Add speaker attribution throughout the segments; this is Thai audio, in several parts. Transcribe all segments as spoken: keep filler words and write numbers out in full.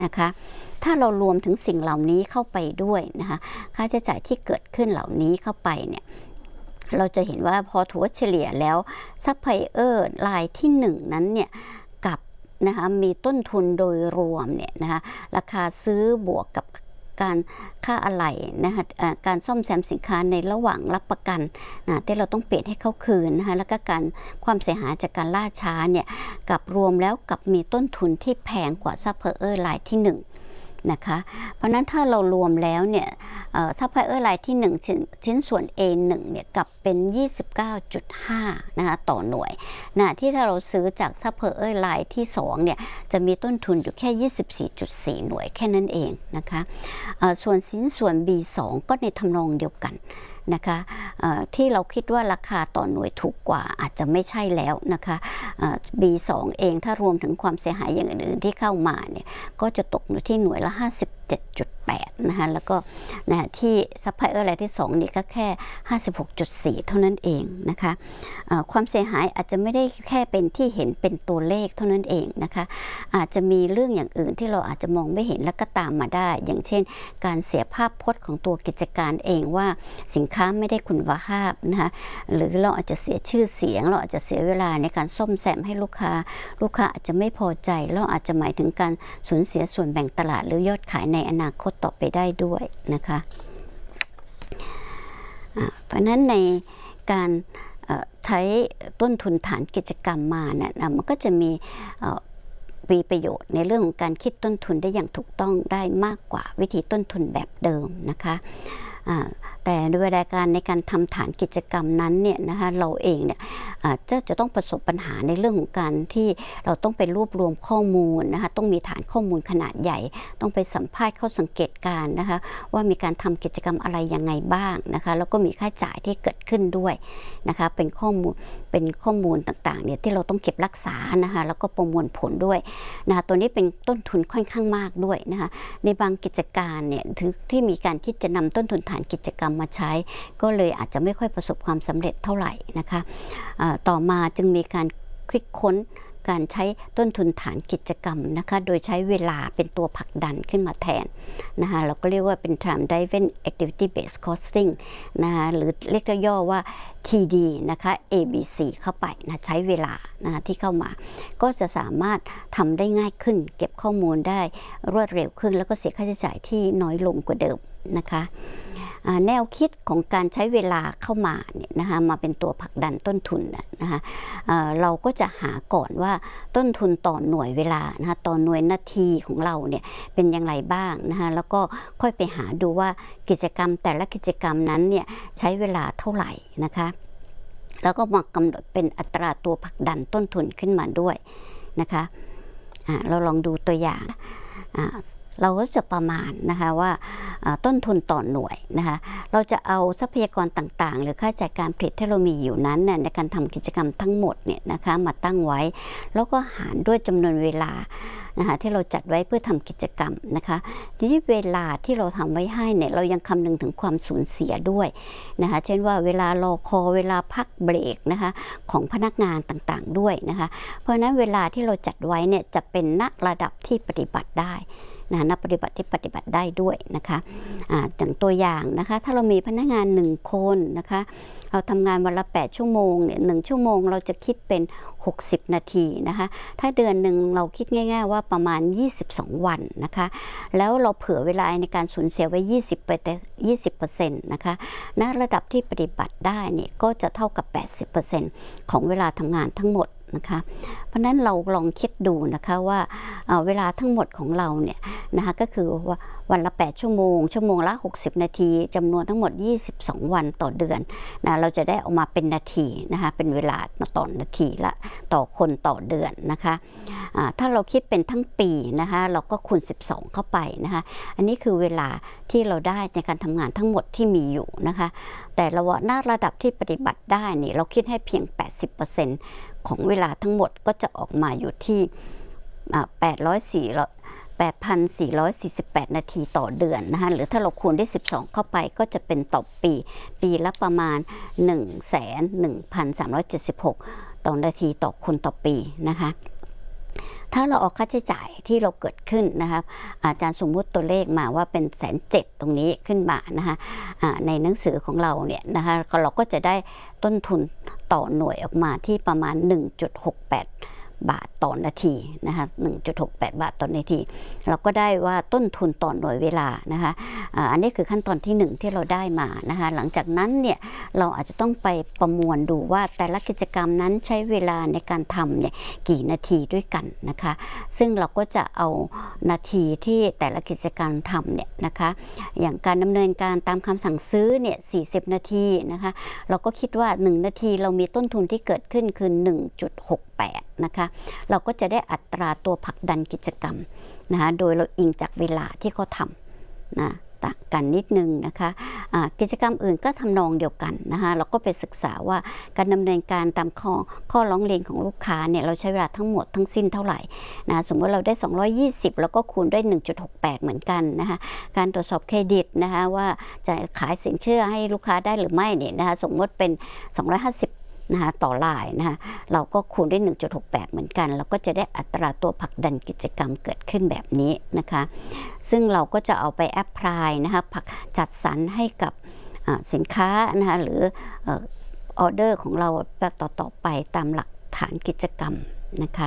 Speaker 1: นะคะถ้าเรารวมถึงสิ่งเหล่านี้เข้าไปด้วยนะคะค่าใช้จ่ายที่เกิดขึ้นเหล่านี้เข้าไปเนี่ยเราจะเห็นว่าพอถัวเฉลี่ยแล้วซัพพลายเออร์รายที่หนึ่งนั้นเนี่ยกับนะคะมีต้นทุนโดยรวมเนี่ยนะคะราคาซื้อบวกกับการค่าอะไหล่นะคะการซ่อมแซมสินค้าในระหว่างรับประกันนะที่เราต้องเปลี่ยนให้เขาคืนนะคะแล้วก็การความเสียหายจากการล่าช้าเนี่ยกับรวมแล้วกับมีต้นทุนที่แพงกว่าซัพพลายเออร์รายที่หนึ่งนะคะเพราะนั้นถ้าเรารวมแล้วเนี่ยซัพพลายเออร์รายที่หนึ่งชิ้นชิ้นส่วน เอ หนึ่ง เนี่ยกับเป็น ยี่สิบเก้าจุดห้า นะคะต่อหน่วยนะที่ถ้าเราซื้อจากซัพพลายเออร์รายที่สองเนี่ยจะมีต้นทุนอยู่แค่ ยี่สิบสี่จุดสี่ หน่วยแค่นั้นเองนะคะส่วนชิ้นส่วน บี สอง ก็ในทำนองเดียวกันนะคะที่เราคิดว่าราคาต่อหน่วยถูกกว่าอาจจะไม่ใช่แล้วนะคะ บี สอง เองถ้ารวมถึงความเสียหายอย่างอื่นๆที่เข้ามาเนี่ยก็จะตกอยู่ที่หน่วยละ ห้าสิบเจ็ดจุดแปด นะคะแล้วก็นะที่ซัพพลายเออร์รายที่สองนี่ก็แค่ ห้าสิบหกจุดสี่ เท่านั้นเองนะคะความเสียหายอาจจะไม่ได้แค่เป็นที่เห็นเป็นตัวเลขเท่านั้นเองนะคะอาจจะมีเรื่องอย่างอื่นที่เราอาจจะมองไม่เห็นแล้วก็ตามมาได้อย่างเช่นการเสียภาพพจน์ของตัวกิจการเองว่าสินค้าไม่ได้คุณภาพนะคะหรือเราอาจจะเสียชื่อเสียงเราอาจจะเสียเวลาในการซ่อมแซมให้ลูกค้าลูกค้าอาจจะไม่พอใจแล้วอาจจะหมายถึงการสูญเสียส่วนแบ่งตลาดหรือยอดขายในอนาคตต่อไปได้ด้วยนะคะเพราะนั้นในการใช้ต้นทุนฐานกิจกรรมมาเนี่ยมันก็จะมีมีประโยชน์ในเรื่องของการคิดต้นทุนได้อย่างถูกต้องได้มากกว่าวิธีต้นทุนแบบเดิมนะคะแต่โดยรายการในการทำฐานกิจกรรมนั้นเนี่ยนะคะเราเองเนี่ยจะจะต้องประสบปัญหาในเรื่องของการที่เราต้องไปรวบรวมข้อมูลนะคะต้องมีฐานข้อมูลขนาดใหญ่ต้องไปสัมภาษณ์เข้าสังเกตการณ์นะคะว่ามีการทำกิจกรรมอะไรยังไงบ้างนะคะแล้วก็มีค่าใช้จ่ายที่เกิดขึ้นด้วยนะคะเป็นข้อมูลเป็นข้อมูลต่างๆเนี่ยที่เราต้องเก็บรักษานะคะแล้วก็ประมวลผลด้วยนะคะตัวนี้เป็นต้นทุนค่อนข้างมากด้วยนะคะในบางกิจการเนี่ยที่มีการคิดจะนำต้นทุนฐานกิจกรรมมาใช้ก็เลยอาจจะไม่ค่อยประสบความสำเร็จเท่าไหร่นะคะต่อมาจึงมีการคิดค้นการใช้ต้นทุนฐานกิจกรรมนะคะโดยใช้เวลาเป็นตัวผลักดันขึ้นมาแทนนะคะเราก็เรียกว่าเป็น time driven activity based costing นะคะหรือเรียกย่อว่า ที ดี นะคะ เอ บี ซี เข้าไปนะใช้เวลานะที่เข้ามาก็จะสามารถทำได้ง่ายขึ้นเก็บข้อมูลได้รวดเร็วขึ้นแล้วก็เสียค่าใช้จ่ายที่น้อยลงกว่าเดิมนะคะแนวคิดของการใช้เวลาเข้ามาเนี่ยนะคะมาเป็นตัวผลักดันต้นทุนนะคะเราก็จะหาก่อนว่าต้นทุนต่อหน่วยเวลานะคะต่อหน่วยนาทีของเราเนี่ยเป็นอย่างไรบ้างนะคะแล้วก็ค่อยไปหาดูว่ากิจกรรมแต่ละกิจกรรมนั้นเนี่ยใช้เวลาเท่าไหร่นะคะแล้วก็มากำหนดเป็นอัตราตัวผลักดันต้นทุนขึ้นมาด้วยนะคะเราลองดูตัวอย่างเราก็จะประมาณนะคะว่าต้นทุนต่อหน่วยนะคะเราจะเอาทรัพยากรต่างๆหรือค่าใช้จ่ายการผลิตที่เรามีอยู่นั้นในการทำกิจกรรมทั้งหมดเนี่ยนะคะมาตั้งไว้แล้วก็หารด้วยจำนวนเวลานะคะที่เราจัดไว้เพื่อทำกิจกรรมนะคะทีนี้เวลาที่เราทำไว้ให้เนี่ยเรายังคำนึงถึงความสูญเสียด้วยนะคะเช่นว่าเวลารอคอเวลาพักเบรกนะคะของพนักงานต่างๆด้วยนะคะเพราะฉะนั้นเวลาที่เราจัดไว้เนี่ยจะเป็นณระดับที่ปฏิบัติได้นะนักปฏิบัติที่ปฏิบัติได้ด้วยนะคะอ่าอย่างตัวอย่างนะคะถ้าเรามีพนักงานหนึ่งคนนะคะเราทำงานวันละแปดชั่วโมงเนี่ยหนึ่งชั่วโมงเราจะคิดเป็นหกสิบนาทีนะคะถ้าเดือนหนึ่งเราคิดง่ายๆว่าประมาณยี่สิบสองวันนะคะแล้วเราเผื่อเวลาในการสูญเสียไว้ยี่สิบเปอร์เซ็นต์ ยี่สิบเปอร์เซ็นต์นะคะณระดับที่ปฏิบัติได้เนี่ยก็จะเท่ากับ แปดสิบเปอร์เซ็นต์ ของเวลาทำงานทั้งหมดนะคะเพราะนั้นเราลองคิดดูนะคะว่าเวลาทั้งหมดของเราเนี่ยนะคะก็คือว่าวันละแปดชั่วโมงชั่วโมงละหกสิบนาทีจำนวนทั้งหมดยี่สิบสองวันต่อเดือนนะเราจะได้ออกมาเป็นนาทีนะคะเป็นเวลาต่อนาทีละต่อคนต่อเดือนนะคะถ้าเราคิดเป็นทั้งปีนะคะเราก็คูณสิบสองเข้าไปนะคะอันนี้คือเวลาที่เราได้ในการทำงานทั้งหมดที่มีอยู่นะคะแต่เราว่าณระดับที่ปฏิบัติได้นี่เราคิดให้เพียง แปดสิบเปอร์เซ็นต์ ของเวลาทั้งหมดก็จะออกมาอยู่ที่แปดร้อยสี่ แปดพันสี่ร้อยสี่สิบแปด นาทีต่อเดือนนะคะหรือถ้าเราคูณได้สิบสองเข้าไปก็จะเป็นต่อปีปีละประมาณ หนึ่งแสนหนึ่งพันสามร้อยเจ็ดสิบหก ต่อนาทีต่อคนต่อปีนะคะถ้าเราเอาค่าใช้จ่ายที่เราเกิดขึ้นนะครับอาจารย์สมมุติตัวเลขมาว่าเป็นแสนเจ็ดตรงนี้ขึ้นมานะคะในหนังสือของเราเนี่ยนะคะเราก็จะได้ต้นทุนต่อหน่วยออกมาที่ประมาณ หนึ่งจุดหกแปด บาทต่อนาทีนะคะ หนึ่งจุดหกแปด บาทต่อนาทีเราก็ได้ว่าต้นทุนต่อหน่วยเวลานะคะอันนี้คือขั้นตอนที่หนึ่งที่เราได้มานะคะหลังจากนั้นเนี่ยเราอาจจะต้องไปประมวลดูว่าแต่ละกิจกรรมนั้นใช้เวลาในการทำเนี่ยกี่นาทีด้วยกันนะคะซึ่งเราก็จะเอานาทีที่แต่ละกิจกรรมทำเนี่ยนะคะอย่างการดำเนินการตามคำสั่งซื้อเนี่ยสี่สิบนาทีนะคะเราก็คิดว่าหนึ่งนาทีเรามีต้นทุนที่เกิดขึ้นคือ หนึ่งจุดหกแปด นะคะเราก็จะได้อัตราตัวผลักดันกิจกรรมนะคะโดยเราอิงจากเวลาที่เขาทำนะต่างกันนิดนึงนะคะะกิจกรรมอื่นก็ทำนองเดียวกันนะคะเราก็ไปศึกษาว่าการดำเนินการตามข้อข้อร้องเรียนของลูกค้าเนี่ยเราใช้เวลาทั้งหมดทั้งสิ้นเท่าไหร่นะสมมติเราได้สองร้อยยี่สิบแล้วก็คูณด้วย หนึ่งจุดหกแปด เหมือนกันนะคะการตรวจสอบเครดิตนะคะว่าจะขายสินเชื่อให้ลูกค้าได้หรือไม่เนี่ยนะคะสมมติเป็นสองร้อยห้าสิบนะคะต่อรายนะคะเราก็คูณด้วย หนึ่งจุดหกแปด เหมือนกันเราก็จะได้อัตราตัวผลักดันกิจกรรมเกิดขึ้นแบบนี้นะคะซึ่งเราก็จะเอาไปแอพพลายนะคะจัดสรรให้กับสินค้านะคะหรือออเดอร์ของเราต่อต่อไปตามหลักฐานกิจกรรมนะคะ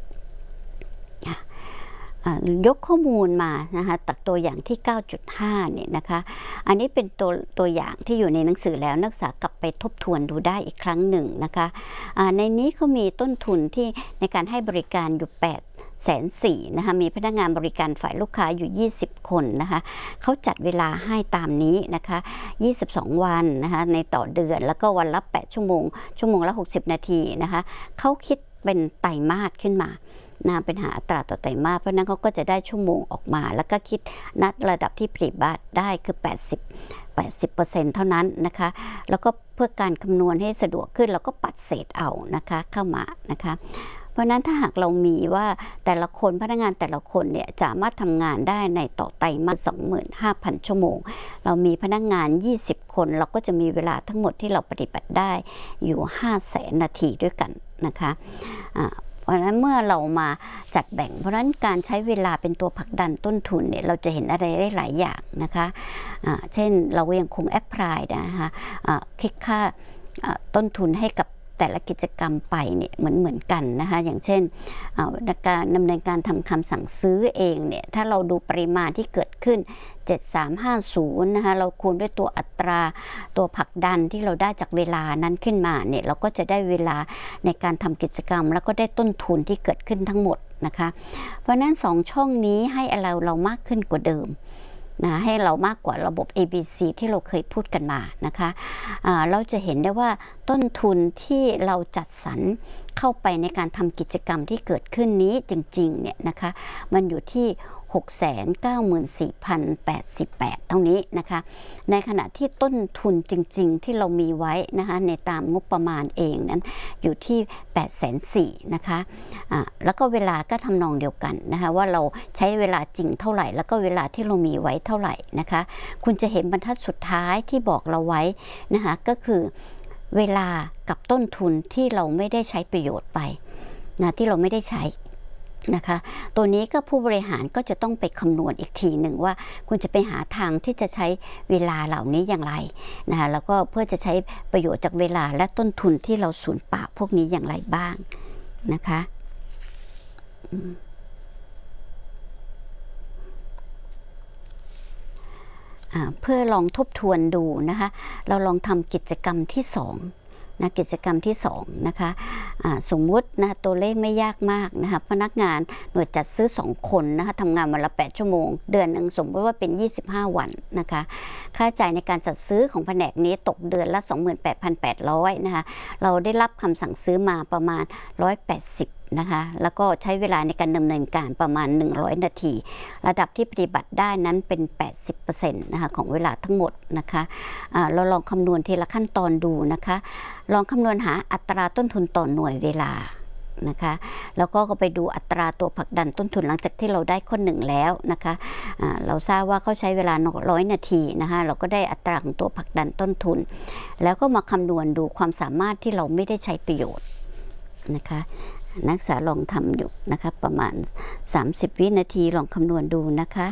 Speaker 1: ยกข้อมูลมานะคะตักตัวอย่างที่ เก้าจุดห้า เนี่ยนะคะอันนี้เป็นตัวตัวอย่างที่อยู่ในหนังสือแล้วนักศึกษากลับไปทบทวนดูได้อีกครั้งหนึ่งนะคะในนี้เขามีต้นทุนที่ในการให้บริการอยู่แปดแสนสี่นะคะมีพนักงานบริการฝ่ายลูกค้าอยู่ยี่สิบคนนะคะเขาจัดเวลาให้ตามนี้นะคะยี่สิบสองวันนะคะในต่อเดือนแล้วก็วันละแปดชั่วโมงชั่วโมงละหกสิบนาทีนะคะเขาคิดเป็นไตรมาสขึ้นมานะเป็นหาอัตราต่อไตรมาสเพราะนั้นเขาก็จะได้ชั่วโมงออกมาแล้วก็คิดนัดระดับที่ปฏิบัติได้คือแปดสิบ แปดสิบเปอร์เซ็นต์ เท่านั้นนะคะแล้วก็เพื่อการคำนวณให้สะดวกขึ้นเราก็ปัดเศษเอานะคะเข้ามานะคะเพราะนั้นถ้าหากเรามีว่าแต่ละคนพนักงานแต่ละคนเนี่ยสามารถทำงานได้ในต่อไตรมาส สองหมื่นห้าพัน ชั่วโมงเรามีพนักงานยี่สิบคนเราก็จะมีเวลาทั้งหมดที่เราปฏิบัติได้อยู่ห้าแสนนาทีด้วยกันนะคะเพราะฉะนั้นเมื่อเรามาจัดแบ่งเพราะฉะนั้นการใช้เวลาเป็นตัวผลักดันต้นทุนเนี่ยเราจะเห็นอะไรได้หลายอย่างนะคะะเช่นเรายังคงแอพพลายนะคะคิดค่าต้นทุนให้กับแต่ละกิจกรรมไปเนี่ยเหมือนเหมือนกันนะคะอย่างเช่นการดำเนินการทำคำสั่งซื้อเองเนี่ยถ้าเราดูปริมาณที่เกิดขึ้นเจ็ดสามห้าศูนย์นะคะเราคูณด้วยตัวอัตราตัวผลักดันที่เราได้จากเวลานั้นขึ้นมาเนี่ยเราก็จะได้เวลาในการทำกิจกรรมแล้วก็ได้ต้นทุนที่เกิดขึ้นทั้งหมดนะคะเพราะนั้นสองช่องนี้ให้เราเรามากขึ้นกว่าเดิมนะให้เรามากกว่าระบบ เอ บี ซี ที่เราเคยพูดกันมานะคะะเราจะเห็นได้ว่าต้นทุนที่เราจัดสรรเข้าไปในการทำกิจกรรมที่เกิดขึ้นนี้จริงๆเนี่ยนะคะมันอยู่ที่ หกแสนเก้าหมื่นสี่พันแปดสิบแปด เท่านี้นะคะในขณะที่ต้นทุนจริงๆที่เรามีไว้นะคะในตามงบประมาณเองนั้นอยู่ที่ แปดแสนสี่หมื่น นะคะะแล้วก็เวลาก็ทำนองเดียวกันนะคะว่าเราใช้เวลาจริงเท่าไหร่แล้วก็เวลาที่เรามีไว้เท่าไหร่นะคะคุณจะเห็นบรรทัดสุดท้ายที่บอกเราไว้นะคะก็คือเวลากับต้นทุนที่เราไม่ได้ใช้ประโยชน์ไปนะที่เราไม่ได้ใช้นะคะตัวนี้ก็ผู้บริหารก็จะต้องไปคำนวณอีกทีหนึ่งว่าคุณจะไปหาทางที่จะใช้เวลาเหล่านี้อย่างไรนะคะแล้วก็เพื่อจะใช้ประโยชน์จากเวลาและต้นทุนที่เราสูญเปล่าพวกนี้อย่างไรบ้างนะคะเพื่อลองทบทวนดูนะคะเราลองทำกิจกรรมที่สองนะกิจกรรมที่สองนะคะะสมมุตินะตัวเลขไม่ยากมากนะคะพนักงานหน่วยจัดซื้อสองคนนะคะทำงานวันละแปดชั่วโมงเดือนหนึ่งสมมติว่าเป็นยี่สิบห้าวันนะคะค่าใช้จ่ายในการจัดซื้อของแผนกนี้ตกเดือนละ สองหมื่นแปดพันแปดร้อย นะคะเราได้รับคำสั่งซื้อมาประมาณหนึ่งร้อยแปดสิบนะคะแล้วก็ใช้เวลาในการดำเนินการประมาณหนึ่งร้อยนาทีระดับที่ปฏิบัติได้นั้นเป็น แปดสิบเปอร์เซ็นต์ นะคะของเวลาทั้งหมดนะคะะเราลองคำนวณทีละขั้นตอนดูนะคะลองคำนวณหาอัตราต้นทุนต่อหน่วยเวลานะคะแล้วก็ไปดูอัตราตัวผลักดันต้นทุนหลังจากที่เราได้ข้อหนึ่งแล้วนะคะะเราทราบว่าเขาใช้เวลาหนึ่งร้อยนาทีนะคะเราก็ได้อัตราของตัวผลักดันต้นทุนแล้วก็มาคำนวณดูความสามารถที่เราไม่ได้ใช้ประโยชน์นะคะนักศึกษาลองทำอยู่นะคะประมาณสามสิบวินาทีลองคำนวณดูนะคะ